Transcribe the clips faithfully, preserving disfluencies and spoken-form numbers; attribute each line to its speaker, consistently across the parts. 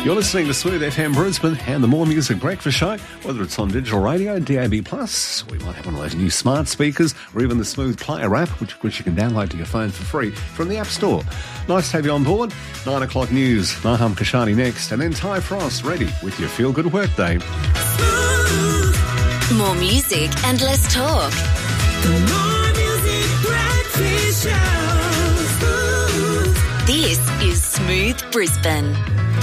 Speaker 1: You're listening to Smooth F M Brisbane and the More Music Breakfast Show, whether it's on digital radio, D A B plus, we might have one of those new smart speakers, or even the Smooth Player app, which, which you can download to your phone for free from the App Store. Nice to have you on board. Nine o'clock news. Nahum Kashani next, and then Ty Frost ready with your Feel Good Workday.
Speaker 2: More music and less talk.
Speaker 3: The More Music Breakfast Show.
Speaker 2: This is Smooth Brisbane.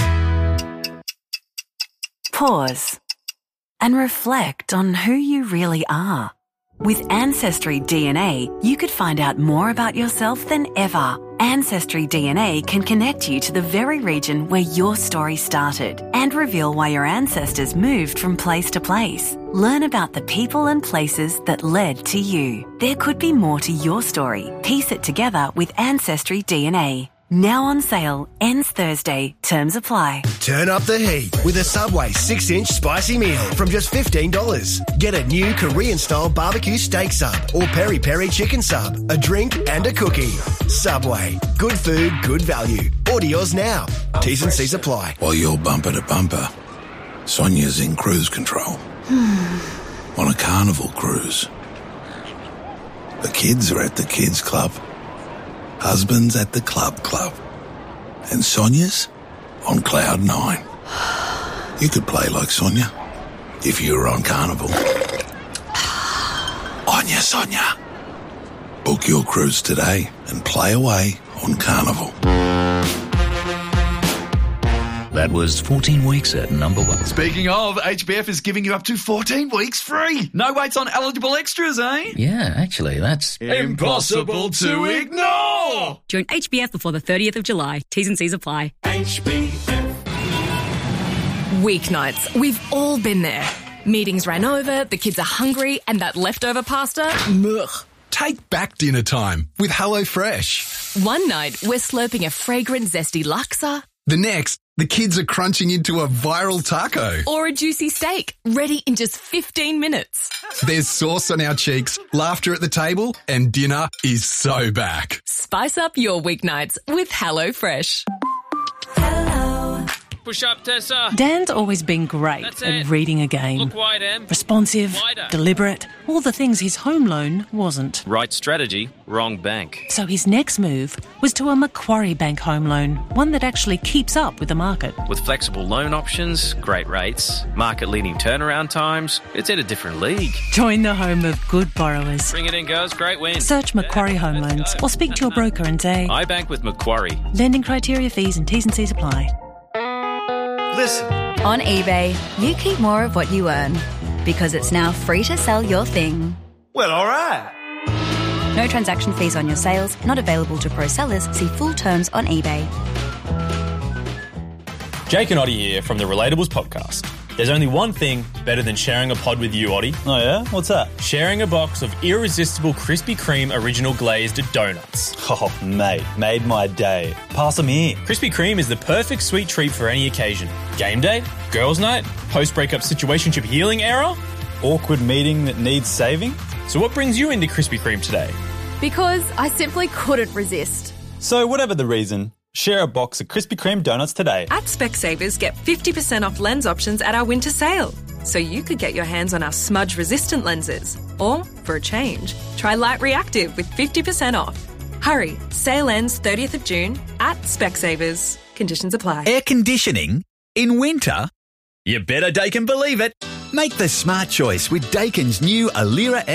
Speaker 4: Pause and reflect on who you really are. With Ancestry D N A, you could find out more about yourself than ever. Ancestry D N A can connect you to the very region where your story started and reveal why your ancestors moved from place to place. Learn about the people and places that led to you. There could be more to your story. Piece it together with Ancestry D N A. Now on sale, ends Thursday. Terms apply.
Speaker 5: Turn up the heat with a Subway six inch spicy meal from just fifteen dollars. Get a new Korean-style barbecue steak sub or peri-peri chicken sub, a drink and a cookie. Subway. Good food, good value. Order yours now. T's and C's apply.
Speaker 6: While you're bumper to bumper, Sonia's in cruise control. On a carnival cruise. The kids are at the kids club. Husband's at the club club. And Sonia's on cloud nine. You could play like Sonia if you were on Carnival. Onya Sonia. Book your cruise today and play away on Carnival.
Speaker 7: That was fourteen weeks at number one.
Speaker 8: Speaking of, H B F is giving you up to fourteen weeks free. No waits on eligible extras, eh?
Speaker 7: Yeah, actually, that's
Speaker 8: impossible to ignore.
Speaker 9: Join H B F before the thirtieth of July. T's and C's apply.
Speaker 8: H B F.
Speaker 10: Weeknights. We've all been there. Meetings ran over, the kids are hungry, and that leftover pasta? Mugh.
Speaker 11: Take back dinner time with HelloFresh.
Speaker 10: One night, we're slurping a fragrant, zesty laksa.
Speaker 11: The next, the kids are crunching into a viral taco.
Speaker 10: Or a juicy steak, ready in just fifteen minutes.
Speaker 11: There's sauce on our cheeks, laughter at the table, and dinner is so back.
Speaker 10: Spice up your weeknights with HelloFresh.
Speaker 12: Push up, Tessa.
Speaker 13: Dan's always been great
Speaker 12: That's
Speaker 13: at
Speaker 12: it.
Speaker 13: reading a game.
Speaker 12: Look wide, Em.
Speaker 13: Responsive,
Speaker 12: Wider.
Speaker 13: deliberate, all the things his home loan wasn't.
Speaker 12: Right strategy, wrong bank.
Speaker 13: So his next move was to a Macquarie Bank home loan, one that actually keeps up with the market.
Speaker 12: With flexible loan options, great rates, market-leading turnaround times, it's in a different league.
Speaker 13: Join the home of good borrowers.
Speaker 12: Bring it in, girls. Great win.
Speaker 13: Search Macquarie Home Loans or speak to your broker and say,
Speaker 12: I bank with Macquarie.
Speaker 13: lending criteria, fees and T's and C's apply.
Speaker 8: Listen.
Speaker 14: On eBay, you keep more of what you earn because it's now free to sell your thing.
Speaker 8: Well, all right.
Speaker 14: No transaction fees on your sales, not available to pro sellers. See full terms on eBay.
Speaker 15: Jake and Oddie here from the Relatables podcast. There's only one thing better than sharing a pod with you, Oddie.
Speaker 16: Oh yeah? What's that?
Speaker 15: Sharing a box of irresistible Krispy Kreme original glazed donuts.
Speaker 16: Oh, mate, made my day. Pass them here.
Speaker 15: Krispy Kreme is the perfect sweet treat for any occasion. Game day, girls' night, post-breakup situationship healing era.
Speaker 16: Awkward meeting that needs saving.
Speaker 15: So what brings you into Krispy Kreme today?
Speaker 10: Because I simply couldn't resist.
Speaker 16: So whatever the reason, share a box of Krispy Kreme donuts today.
Speaker 17: At Specsavers, get fifty percent off lens options at our winter sale. So you could get your hands on our smudge-resistant lenses. Or, for a change, try Light Reactive with fifty percent off. Hurry, sale ends thirtieth of June at Specsavers. Conditions apply.
Speaker 18: Air conditioning in winter? You better Daikin believe it. Make the smart choice with Daikin's new Alira